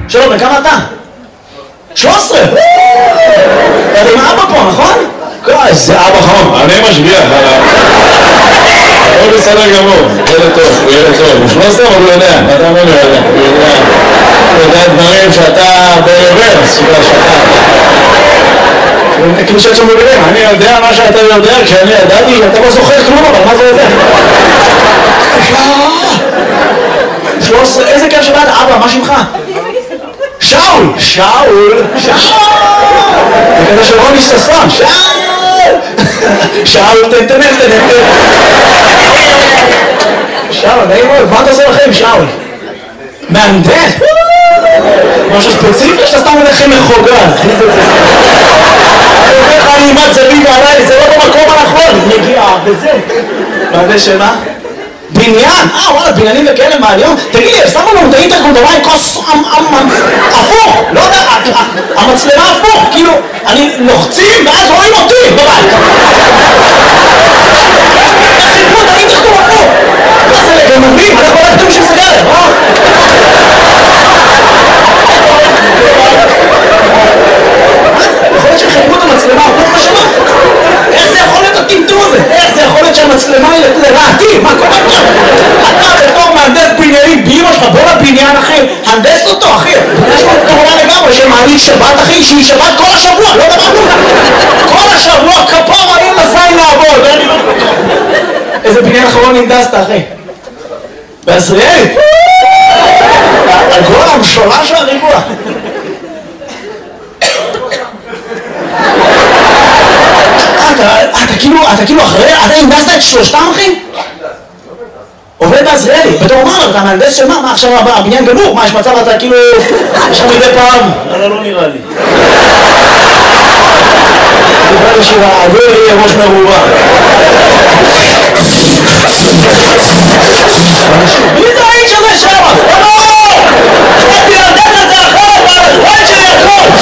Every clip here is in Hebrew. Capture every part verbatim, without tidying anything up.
שלום, בכמה אתה? שלוש עשרה! אתה עם אבא פה, נכון? איזה אבא חום. אני משגיח עליו. הוא בסדר גמור, ילד טוב, הוא ילד טוב. הוא שלוש עשרה, אבל הוא יודע, אתה אומר לי, הוא יודע. הוא יודע דברים שאתה ברוורס, שאתה... כאילו שאת שם בגלל, אני יודע מה שאתה יודע, כשאני ידעתי, אתה לא זוכר כלום, אבל מה זה יודע? שלוש עשרה, איזה כיף שבאת, אבא, מה שמך? שאול! שאול! שאול! זה כזה של רוני ששון, שאול! שאול, תן, תן, תן, תן. שאול, נעים מאוד, מה אתה עושה לכם, שאול? מהנדס? משהו ספציפי שאתה סתם הולך עם מחוגז. אני אומר לך, אני אימת זווית עליי, זה לא במקום הנכון. נגיעה, וזה. מהנדס שמה? בניין? אה, וואלה, בניינים וכאלה מהיום? תגיד לי, שמו לנו את האינטרקום דבר עם כוס הפוך, לא יודע, המצלמה הפוך, כאילו, אני לוחצים ואז רואים אותי בבית. חיפרו את האינטרקום הפוך. מה זה לגנבים? אנחנו לא יודעים של סגרת, אה? יכול להיות שחיפרו את המצלמה הפוך לשמה? איך זה יכול להיות הטמטום הזה? איך זה יכול להיות שהמצלמה היא לרעתי? מה קורה פה? אתה בתור מהנדס בניינים באמא שלך, בוא לבניין אחי, הנדס אותו אחי. יש לו תורה לגמרי שמעלית שבת אחי, שהיא שבת כל השבוע, לא דברנו. כל השבוע כפור האם עשיי לעבוד. איזה בניין אחרון הנדסת אחי? בעזריאל? הגול המשולש של הריבוע. אתה כאילו, אתה כאילו אחרי, אתה הנדסת את שלושתם אחי? עובד בעזריאלי, בתור אומר, אתה מהנדס של מה? מה עכשיו הבניין גמור? מה יש מצב אתה כאילו, יש לך מדי פעם? אבל לא נראה לי. נראה לי שהעגול יהיה ראש מרובה. מי זה האיש הזה שם? תבואו! תבואי להנדס את זה אחרת, והזמן שלי הכל!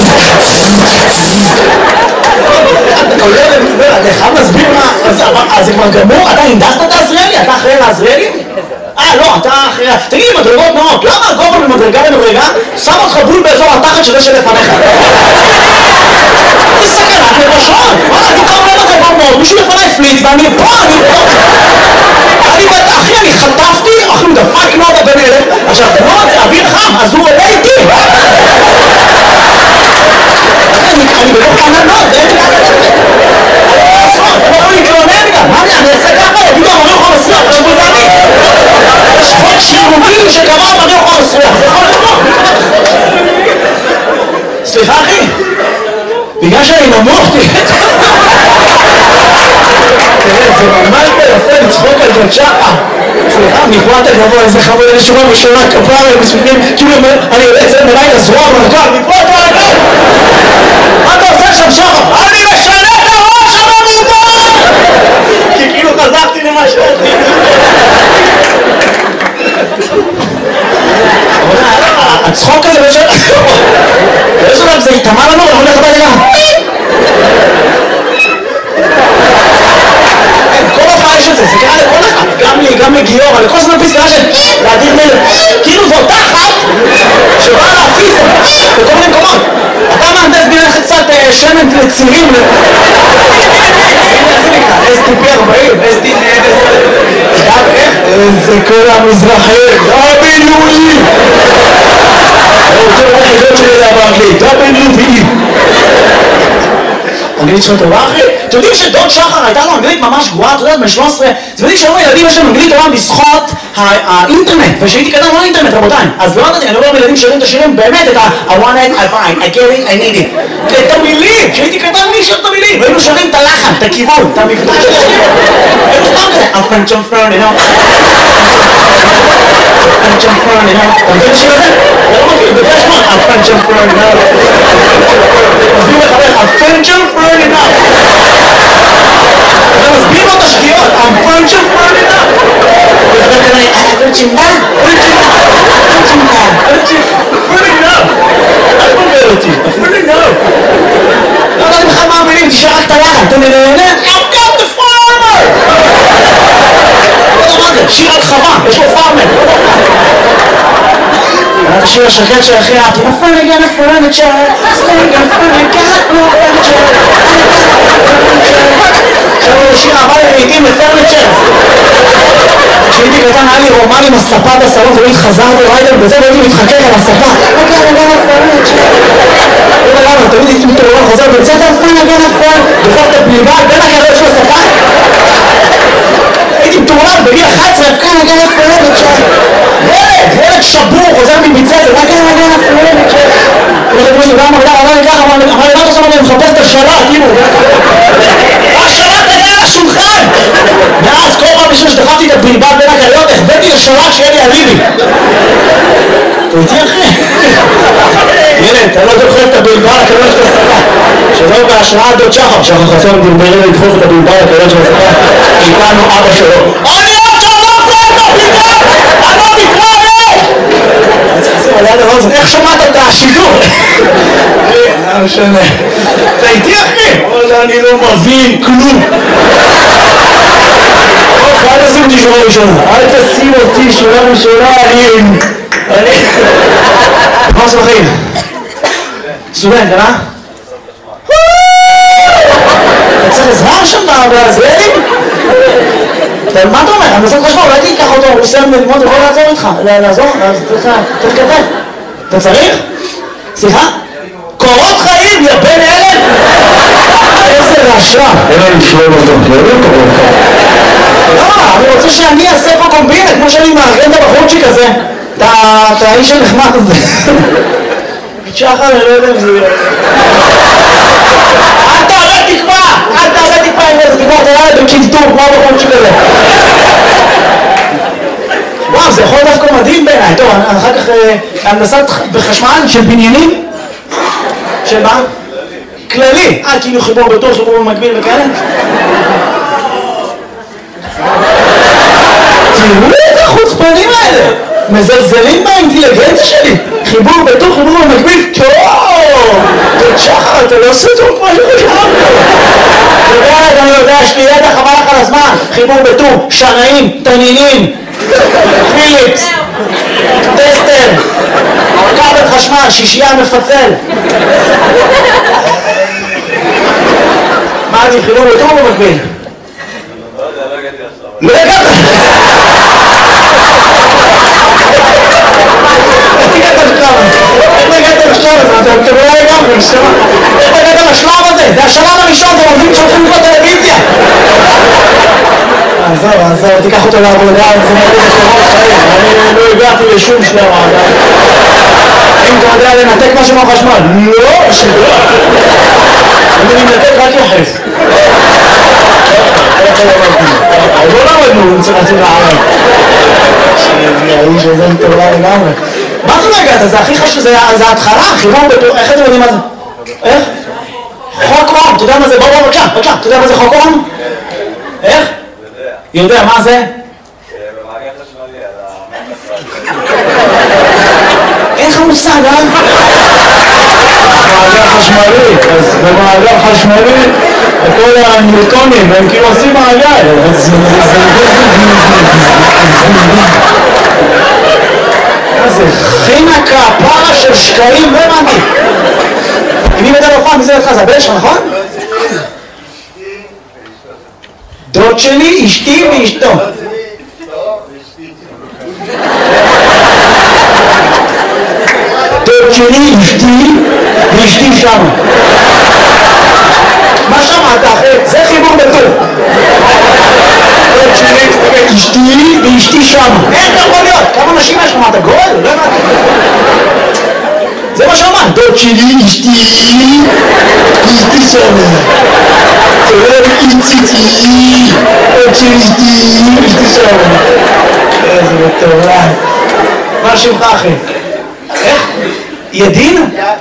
אתה חייב להסביר מה, אז זה כבר גמור? אתה הנדסת את העזריאלי? אתה אחראי לעזריאלי? אה, לא, אתה אחראי... תגיד לי, מדרגות נאות, למה הגובה ממדרגה למדרגה שם אותך בול באזור התחת שזה שלפניך? זה סכנת לראשון! וואלה, אני קרוב למדרגות נאות, מישהו לפניי פליץ ואני פה, אני פה! אני בטח, אחי, אני חטפתי, אחי, הוא דפק נודה בן אלף, עכשיו, נוד זה אוויר חם, אז הוא עולה איתי! אני בתוך עננות, זה אין לי לעשות, אתה לא יכול להתלונן גם, מה אני אעשה ככה? יגידו, אמרי אוכל מסריח, זה בוזני. יש חוק שירותי שקבע אמרי אוכל מסריח, זה יכול לקרות. סליחה אחי, בגלל שאני נמוך, תראה, זה ממש ביפה לצחוק על ג'ון שחר. סליחה, מפה אתה גבוה, איזה חמוד, איזה שורה בשונה, כפרה, מספיקים, כאילו, אני יוצא מלאי לזרוע ברכב, מפה אתה רגע! מה אתה עושה שם שחר? אני משנה את הראש הממובר! כי כאילו חזרתי למה שאתי. הצחוק הזה באיזשהו... באיזשהו דבר זה התאמה לנו, אנחנו הולך הביתה גם. כל הופעה יש את זה, זה קרה לכל אחד. גם לי, גם לגיורא, לכל זמן פסקה של להדיר מלך. כאילו זו אותה אחת שבאה להפיס בכל מיני מקומות. אתה מהנדס בניין קצת שמן לצירים. אס טי פי ארבעים, אס טי פי גם איך? זה כל המזרחים, דאבליו-אי! אני רוצה לראות חידות שלי לדבר באנגלית, דאבליו-אי! אנגלית שלך טובה אחי? אתם יודעים שדוד שחר הייתה לו אנגלית ממש גרועה, אתה יודעת, בן שלוש עשרה, אתם יודעים שהיום הילדים יש להם אנגלית טובה בזכות האינטרנט, ושהייתי קטן לא האינטרנט רבותיי, אז לא ידעתי, אני אומר לילדים שרים את השירים באמת את ה- I want it, I find, I get it, I need it, את המילים, שהייתי קטן מי שר את המילים, והיינו שרים את הלחן, את הכיוון, את המבטא של השיר, היינו סתם כזה, I'm French, I'm French, you know, I'm French, I'm French, you know, אתה מבין את השיר הזה? זה לא מכיר, בגלל שמות, I'm French, I'm French, you know, מסביר לחבר, I'm French, I'm French, you know, אתה מסביר לו את השגיאות, I'm French, I'm French, you know, וחבר כזה, פרצ'ינדה, פרצ'ינדה, פרצ'ינדה, פרצ'ינדה, פרצ'ינדה, אל תבלבל אותי, פרצ'ינדה. לא יודע לך מה המילים, תשאר רק את הלחן, אתה נהנה? I've got the farmer! לא יודע מה זה, שיר על חווה, יש לו פארמר. השיר השקט שהכי אהבתי. נפלגה נפלגה סטנגה נפלגה עכשיו הוא שיר אהבה לעיתים לפרניצ'ר. כשהייתי קטן היה לי רומן עם הספה בסלון, תמיד חזרתי ראיתם בזה והייתי מתחכך על הספה. תמיד הייתי מתעורר חוזר בית ספר פלגה נפלגה דופק את הבלבל בין הקריות של הספה. הייתי מתעורר בגיל אחת עשרה פלגה נפלגה ילד, ילד שבור חוזר מבית ספר פלגה נפלגה. אמר לי ככה, אמר לי מה אתה עושה? אני מחפש את השלט, תראו השלט היה על השולחן. מאז כל פעם בשביל שדחפתי את הבלבל בין הקריות החבאתי לשלט שיהיה לי אליבי. אתה איתי אחי? ילד, אתה לא דוחף את הבלבל הקריות של הספה שלא בהשראה דוד שחר שחר חסון בלבלים לדחוף את הבלבל הקריות של הספה איתנו אבא שלו אני עוד שם לא קורא את הבלבל אני לא מתראה איך שמעת את השידור? לא משנה אתה איתי אחי? אני לא מבין כלום אל תשים אותי שורה ראשונה אל תשים אותי שורה ראשונה אני מה עושה בחיים? סטודנט, אה? אתה צריך עזרה שם בעזריאלים? מה אתה אומר? אני עושה חשמל, אולי תיקח אותו, הוא סיים ללמוד, הוא יכול לעזור איתך לעזור? צריך כתב אתה צריך? סליחה? קורות חיים, יא בן אלף? איזה רעשה אין לי לשלום אותו, לא יודע קורות חיים לא, אני רוצה שאני אעשה פה קומבינה כמו שאני מארגן את הבחורצ'יק הזה את האיש הנחמד הזה שחר, אני לא יודע אם זה יהיה אל תעלה תקווה! אל תעלה תקווה אם זה תקווה, אתה יאללה בקלטור כמו הבחורצ'יק הזה וואו, זה יכול דווקא מדהים בעיניי טוב, אחר כך הנדסת בחשמל של בניינים של מה? כללי אה, כאילו חיבור בטוח, חיבור במקביל וכאלה תראו את החוצפנים האלה מזלזלים באינטליגנציה שלי חיבור בטוח, חיבור במקביל טוב תודה שחר, אתה לא עושה טוב כמו שחשבתי אתה יודע, אני יודע, יש לי ידע חבל לך על הזמן חיבור בטוח, שנאים, תנינים פיליפס טסטר כבל חשמל, שישייה מפצל מה אני חיבור בטוח במקביל? לא הגעת איך הגעת לשלב הזה? אתה לא הגעת לשלב איך הגעת לשלב הזה? זה השלב הראשון, זה עובדים שהולכים לקרוא טלוויזיה עזוב, עזוב, תיקח אותו לעבודה זה מרגיש לקורות חיים אני לא הגעתי לשום שלב אם אתה יודע לנתק משהו מהחשמל לא, שלא אני מנתק רק יחס לא למדנו, רצינו לערב האיש הזה מטורלל לגמרי מה זה לא הגעת? זה הכי חשוב, זה ההתחלה, חיבור בטוח, איך אתם יודעים מה זה? איך? חוק אום, אתה יודע מה זה? בוא בוא בבקשה, בבקשה, אתה יודע מה זה חוק אום? איך? יודע, מה זה? במעגל חשמלי, אין לך מושג, אה? מעגל חשמלי, אז במעגל חשמלי כל הניוטונים הם כאילו עושים מעגל מה זה? חינקה, פרה של שקעים, לא הבנתי מי מדבר פעם, מי זה לך? זה הבן שלך, נכון? דוד שלי, אשתי ואשתו דוד שלי, אשתי ואשתי שם מה שמעת אחרי? זה חיבור בטוב דוד שלי, אשתי ואשתי שם איך אתה יכול להיות? כמה נשים יש לך? מה אתה גול? לא הבנתי זה מה שאמרת דוד שלי, אשתי ואשתי שם איציצי עוד של אשתי אשתי שם איזה מטורף מה שמך אחי? איך? ידין?